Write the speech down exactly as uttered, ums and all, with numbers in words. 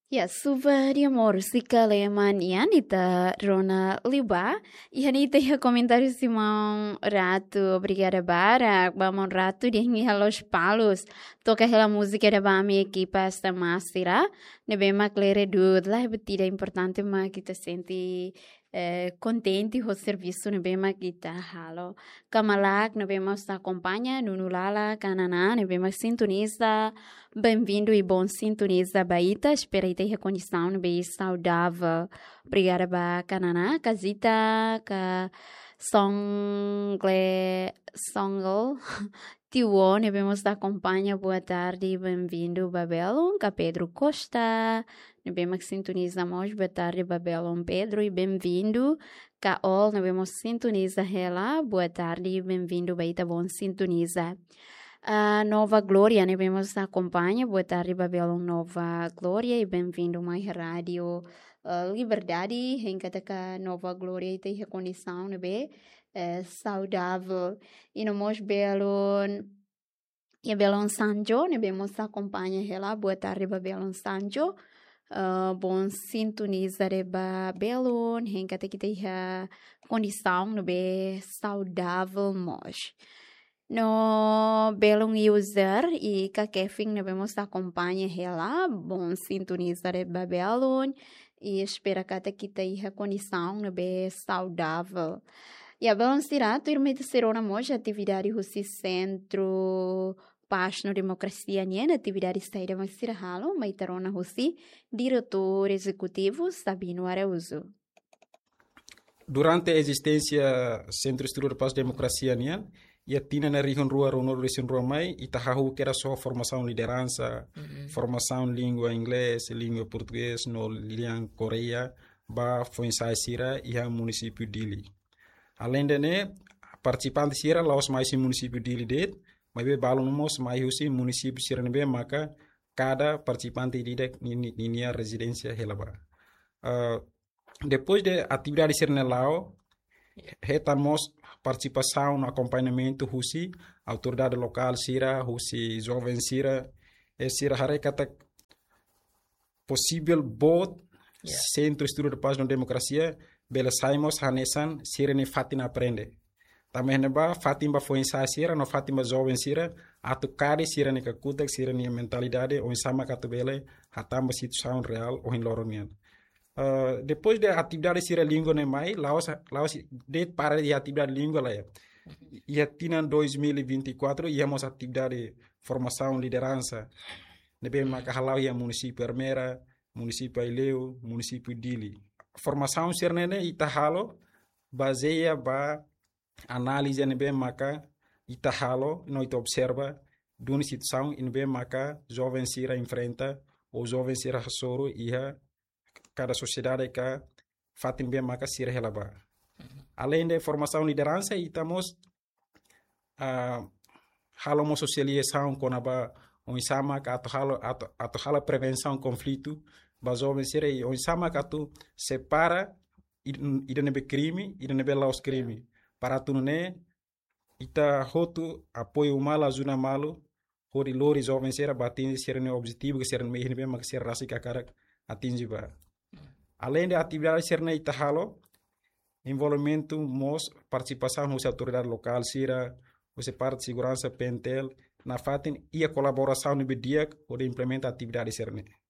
Ya, super amor, si kaleman Yanita, Rona Liba, e Anita ia comentário Simão Rato, obrigada Bara, vamos Rato de los palos, toca aquela música da Bami equipa esta máscara, ne bem maclere dude, lá é betida importante, mas kita senti eh, contente com o serviço, ne bem kita halo, Kamalak, ne bem mas acompanha, Nunulala, Cananá, ne bem mas sintoniza, bem-vindo e bom sintoniza Baita, espera aí ter reconhecimento bem saudável. Obrigada ba Cananá, Casita, ka Songle, Songle, Tiwo, ne vemos da acompanha, boa tarde, bem-vindo Babelon, ka Pedro Costa, ne vemos que sintonizamos, boa tarde Babelon Pedro e bem-vindo, ka Ol, ne vemos sintoniza ela, boa tarde, bem-vindo Baita, bom sintoniza. A Nova Glória, né? Vemos acompanha. Boa tarde, Babelon Nova Glória, e bem-vindo mais rádio uh, Liberdade, em que a Nova Glória e tem reconhecimento, né? Bem, uh, saudável. E no mais belo, e Belon Sanjo, né? Vemos acompanha ela. Boa tarde, Babelon Sanjo. Uh, bom sintonizar de Babelon, em que tem condição, né? Bem, saudável, mas. No belong user e que Kevin ne vemos acompanha ela, bom sintonizar de Babylon e espera que kita ia condição ne be saudável. E a belon será tu irmã de ser uma moja atividade o centro paz no democracia né atividade saída mas será halo mas tarona o diretor executivo Sabino Araújo. Durante a existência Centro Estudo Paz Democracia né e a tina na região rua ronor região rua mai e tahahu que era só formação liderança mm-hmm. formação língua inglês língua português no língua coreia ba foi sira e a município dili além de né participantes sira lá os mais município dili det mas be balon mos mais os município sira ne maka cada participante de linha residência helaba uh, depois de atividade sira ne lao retamos participação no acompanhamento husi autoridade local sira husi jovem sira e sira harekata possível bot yeah. Centro Estudo de Paz na Democracia bela saimos hanesan sira ne fatina aprende também ne ba fatima foi ensaio sira no fatima jovem sira atu kari sira ne kakutak sira ne mentalidade ou sama katubele hatamba situação real ou em loronian. Uh, depois da atividade sira língua né mai laos laos de para de atividade língua lá e a tina dois mil e vinte e quatro íamos atividade formação liderança ne bem macahalau ia município Armera município Aileu município Dili formação sira né itahalo baseia ba análise ne bem maca itahalo nós observa duna situação in bem maca jovem sira enfrenta ou jovem sira soro ia cada sociedade que fatin bem maka sira helaba. Além da formação liderança, estamos uh, halo socialização com a on sama que ato halo ato ato halo prevenção conflito, baso sira e on sama que tu separa ida nebe crime, ida nebe laos crime. Para tu ne ita hotu apoio mala zona malo, hori lori jovem sira batin sira ne objetivo que sira me nebe maka sira rasi kakara atingi ba. Além da atividade ser na Itahalo, envolvimento, mos, participação da autoridade local, sira, você parte de segurança, pentel, na fatin e a colaboração no B D I A C, ou implementa a atividade ser